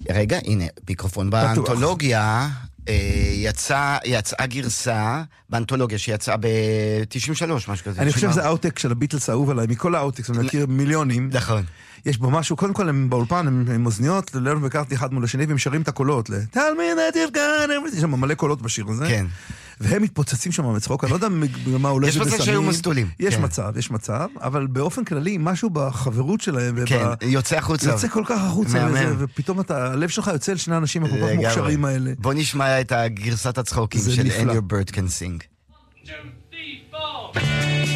רגע, הנה, מיקרופון. באנתולוגיה יצאה גרסה, באנתולוגיה שיצאה ב-93, משהו כזה. אני חושב שזה האוטק של הביטלס האהוב עליי, מכל האוטקס, אני מכיר מיליונים. נכון. יש בו משהו, קודם כל הם באולפן, הם אוזניות, ללנו וקרתי אחד מול השני, והם שרים את הקולות, Tell me that you've gone, יש שם מלא קולות בשיר הזה. כן. והם מתפוצצים שם מצחוק, אני לא יודע מה הולך יש מצב שהיו מסטולים. יש מצב, אבל באופן כללי, משהו בחברות שלהם, כן, יוצא החוצה. יוצא כל כך החוצה, ופתאום הלב שלך יוצא לשני האנשים הכל כך מוכשרים האלה. בוא נשמע את הגרסת הצחוקים של And Your Bird Can Sing.